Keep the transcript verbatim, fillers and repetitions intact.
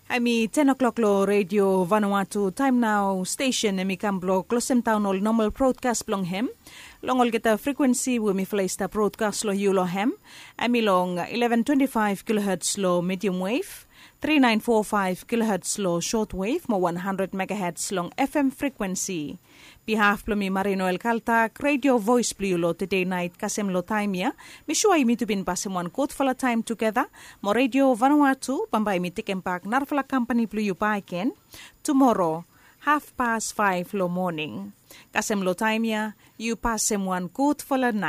Ami ten o'clock lo Radio Vanuatu time now station emi kamblo closem town ol normal broadcast blong hem longol kita frequency we mi flaista broadcast lo yulo hem ami long eleven twenty-five kilohertz lo medium wave thirty-nine forty-five kilohertz lo short wave mo one hundred megahertz long F M frequency. Behalf plumi Marino El Kaltak, Radio Voice Plulo today night kasem lo time ya. Mishuay mi tubin pasemuan kot fala time together. Mo Radio Vanuatu, pambay mi tikempak narfala company pluyo paiken. Tomorrow, half past five lo morning. Kasem lo time ya, you pasemuan kot fala night.